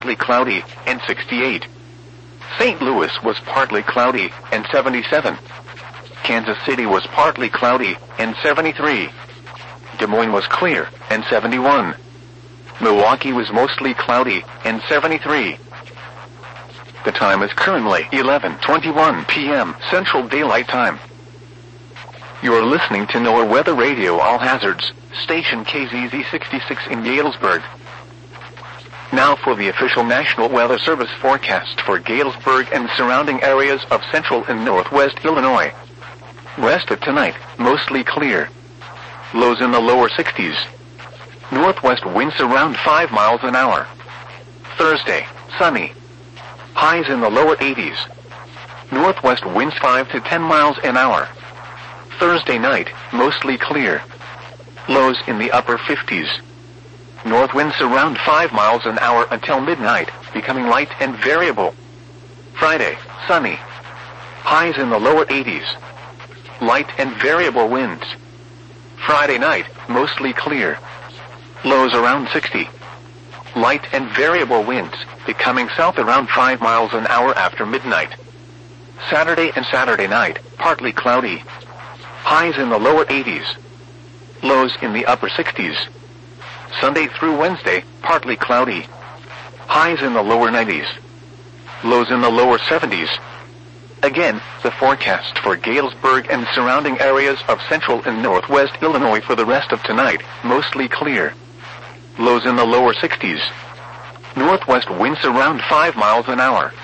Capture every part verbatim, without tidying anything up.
partly cloudy, and sixty-eight. Saint Louis was partly cloudy, and seventy-seven. Kansas City was partly cloudy, and seventy-three. Des Moines was clear, and seventy-one. Milwaukee was mostly cloudy, and seventy-three. The time is currently eleven twenty-one p m Central Daylight Time. You are listening to NOAA Weather Radio All Hazards, station K Z Z sixty-six in Galesburg. Now for the official National Weather Service forecast for Galesburg and surrounding areas of central and northwest Illinois. Rest of tonight, mostly clear. Lows in the lower sixties. Northwest winds around five miles an hour. Thursday, sunny. Highs in the lower eighties. Northwest winds five to ten miles an hour. Thursday night, mostly clear. Lows in the upper fifties. North winds around five miles an hour until midnight, becoming light and variable. Friday, sunny. Highs in the lower eighties. Light and variable winds. Friday night, mostly clear. Lows around sixty. Light and variable winds, becoming south around five miles an hour after midnight. Saturday and Saturday night, partly cloudy. Highs in the lower eighties. Lows in the upper sixties. Sunday through Wednesday, partly cloudy. Highs in the lower nineties. Lows in the lower seventies. Again, the forecast for Galesburg and surrounding areas of central and northwest Illinois for the rest of tonight, mostly clear. Lows in the lower sixties. Northwest winds around five miles an hour.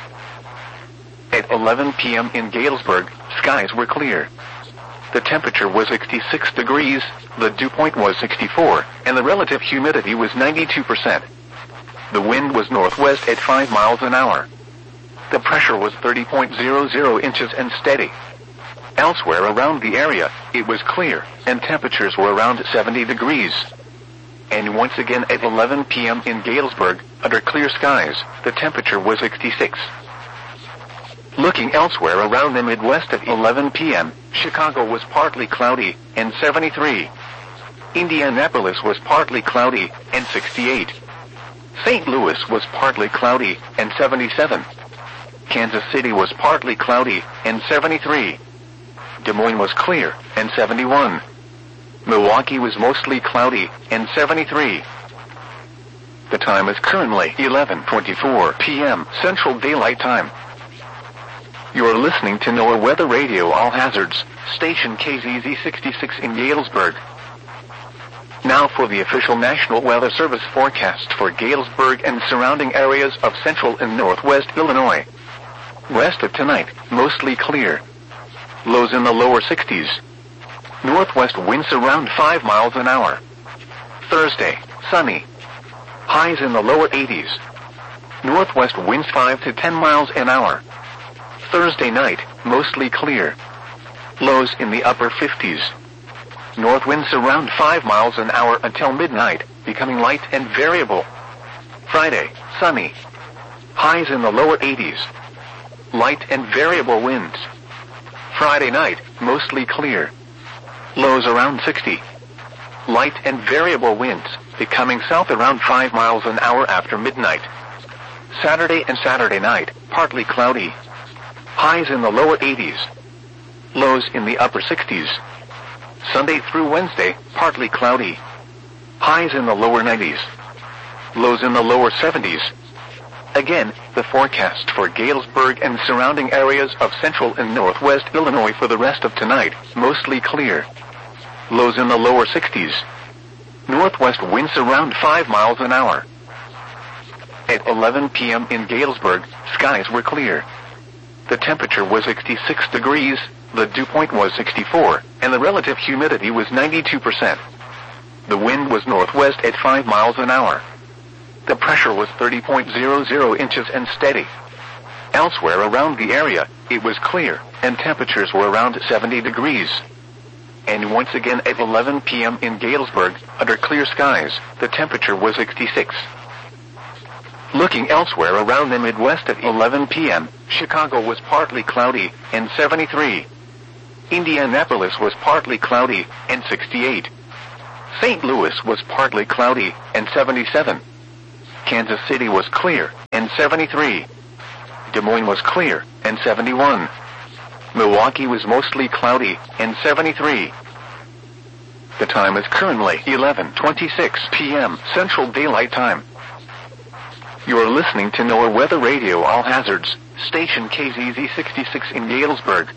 At eleven p m in Galesburg, skies were clear. The temperature was sixty-six degrees, the dew point was sixty-four, and the relative humidity was ninety-two percent. The wind was northwest at five miles an hour. The pressure was thirty point zero zero inches and steady. Elsewhere around the area, it was clear, and temperatures were around seventy degrees. And once again at eleven p m in Galesburg, under clear skies, the temperature was sixty-six. Looking elsewhere around the Midwest at eleven p m, Chicago was partly cloudy, and seventy-three. Indianapolis was partly cloudy, and sixty-eight. Saint Louis was partly cloudy, and seventy-seven. Kansas City was partly cloudy, and seventy-three. Des Moines was clear, and seventy-one. Milwaukee was mostly cloudy, and seventy-three. The time is currently eleven twenty-four p m Central Daylight Time. You are listening to NOAA Weather Radio All Hazards, station K Z Z sixty-six in Galesburg. Now for the official National Weather Service forecast for Galesburg and surrounding areas of central and northwest Illinois. Rest of tonight, mostly clear. Lows in the lower sixties. Northwest winds around five miles an hour. Thursday, sunny. Highs in the lower eighties. Northwest winds five to ten miles an hour. Thursday night, mostly clear. Lows in the upper fifties. North winds around five miles an hour until midnight, becoming light and variable. Friday, sunny. Highs in the lower eighties. Light and variable winds. Friday night, mostly clear. Lows around sixty. Light and variable winds, becoming south around five miles an hour after midnight. Saturday and Saturday night, partly cloudy. Highs in the lower eighties. Lows in the upper sixties. Sunday through Wednesday, partly cloudy. Highs in the lower nineties. Lows in the lower seventies. Again, the forecast for Galesburg and surrounding areas of central and northwest Illinois for the rest of tonight, mostly clear. Lows in the lower sixties. Northwest winds around five miles an hour. At eleven p m in Galesburg, skies were clear. The temperature was sixty-six degrees, the dew point was sixty-four, and the relative humidity was ninety-two percent. The wind was northwest at five miles an hour. The pressure was thirty point zero zero inches and steady. Elsewhere around the area, it was clear, and temperatures were around seventy degrees. And once again at eleven p m in Galesburg, under clear skies, the temperature was sixty-six. Looking elsewhere around the Midwest at eleven p m, Chicago was partly cloudy, and seventy-three. Indianapolis was partly cloudy, and sixty-eight. Saint Louis was partly cloudy, and seventy-seven. Kansas City was clear, and seventy-three. Des Moines was clear, and seventy-one. Milwaukee was mostly cloudy, and seventy-three. The time is currently eleven twenty-six p m Central Daylight Time. You are listening to NOAA Weather Radio All Hazards, station K Z Z sixty-six in Galesburg.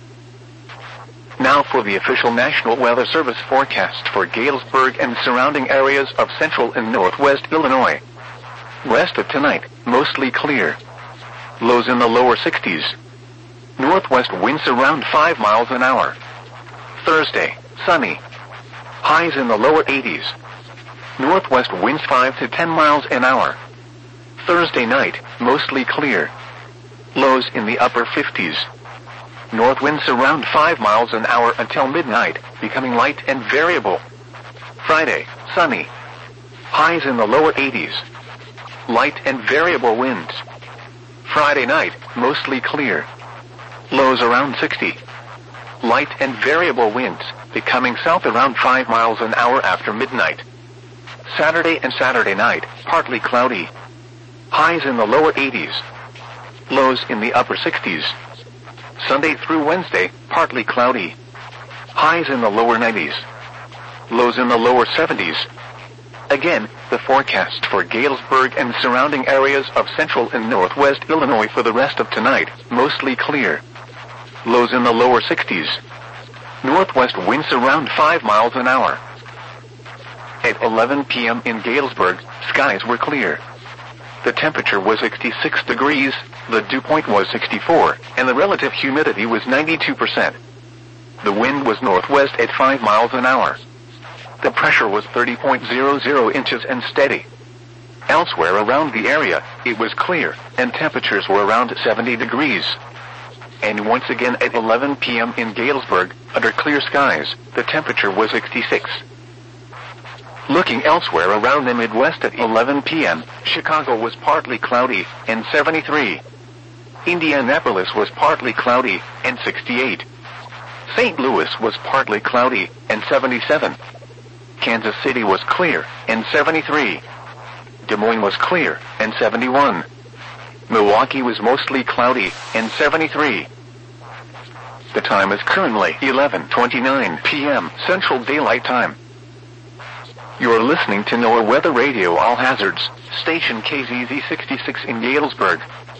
Now for the official National Weather Service forecast for Galesburg and surrounding areas of central and northwest Illinois. Rest of tonight, mostly clear. Lows in the lower sixties. Northwest winds around five miles an hour. Thursday, sunny. Highs in the lower eighties. Northwest winds five to ten miles an hour. Thursday night, mostly clear. Lows in the upper fifties. North winds around five miles an hour until midnight, becoming light and variable. Friday, sunny. Highs in the lower eighties. Light and variable winds. Friday night, mostly clear. Lows around sixty. Light and variable winds, becoming south around five miles an hour after midnight. Saturday and Saturday night, partly cloudy. Highs in the lower eighties. Lows in the upper sixties. Sunday through Wednesday, partly cloudy. Highs in the lower nineties. Lows in the lower seventies. Again, the forecast for Galesburg and surrounding areas of central and northwest Illinois for the rest of tonight, mostly clear. Lows in the lower sixties. Northwest winds around five miles an hour. At eleven p m in Galesburg, skies were clear. The temperature was sixty-six degrees, the dew point was sixty-four, and the relative humidity was ninety-two percent. The wind was northwest at five miles an hour. The pressure was thirty point zero zero inches and steady. Elsewhere around the area, it was clear, and temperatures were around seventy degrees. And once again at eleven p m in Galesburg, under clear skies, the temperature was sixty-six. Looking elsewhere around the Midwest at eleven p m, Chicago was partly cloudy, and seventy-three. Indianapolis was partly cloudy, and sixty-eight. Saint Louis was partly cloudy, and seventy-seven. Kansas City was clear, and seventy-three. Des Moines was clear, and seventy-one. Milwaukee was mostly cloudy, and seventy-three. The time is currently eleven twenty-nine p m Central Daylight Time. You are listening to NOAA Weather Radio All Hazards, station K Z Z sixty-six in Galesburg.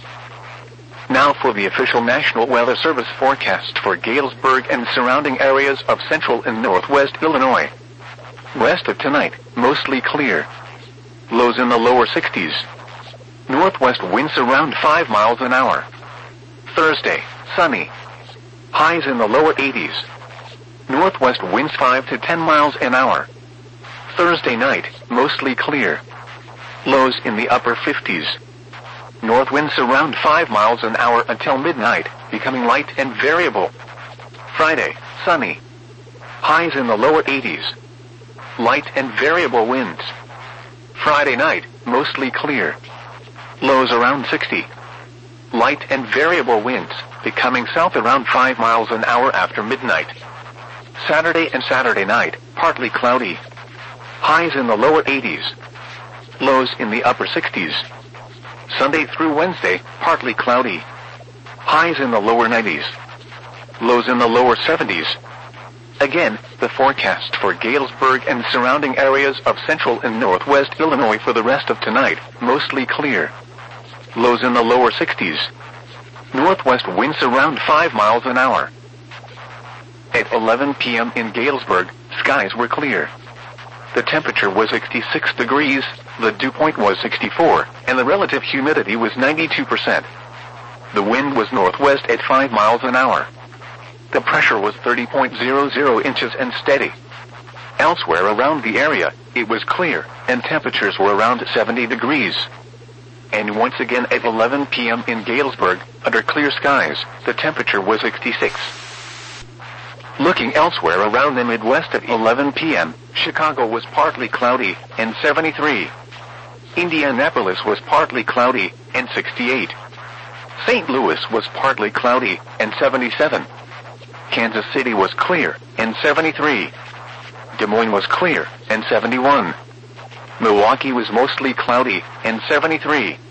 Now for the official National Weather Service forecast for Galesburg and surrounding areas of central and northwest Illinois. Rest of tonight, mostly clear. Lows in the lower sixties. Northwest winds around five miles an hour. Thursday, sunny. Highs in the lower eighties. Northwest winds five to ten miles an hour. Thursday night, mostly clear. Lows in the upper fifties. North winds around five miles an hour until midnight, becoming light and variable. Friday, sunny. Highs in the lower eighties. Light and variable winds. Friday night, mostly clear. Lows around sixty. Light and variable winds, becoming south around five miles an hour after midnight. Saturday and Saturday night, partly cloudy. Highs in the lower eighties. Lows in the upper sixties. Sunday through Wednesday, partly cloudy. Highs in the lower nineties. Lows in the lower seventies. Again, the forecast for Galesburg and surrounding areas of central and northwest Illinois for the rest of tonight, mostly clear. Lows in the lower sixties. Northwest winds around five miles an hour. At eleven p m in Galesburg, skies were clear. The temperature was sixty-six degrees, the dew point was sixty-four, and the relative humidity was ninety-two percent. The wind was northwest at five miles an hour. The pressure was thirty point zero zero inches and steady. Elsewhere around the area, it was clear, and temperatures were around seventy degrees. And once again at eleven p m in Galesburg, under clear skies, the temperature was sixty-six. Looking elsewhere around the Midwest at eleven p m, Chicago was partly cloudy, and seventy-three. Indianapolis was partly cloudy, and sixty-eight. Saint Louis was partly cloudy, and seventy-seven. Kansas City was clear, and seventy-three. Des Moines was clear, and seventy-one. Milwaukee was mostly cloudy, and seventy-three.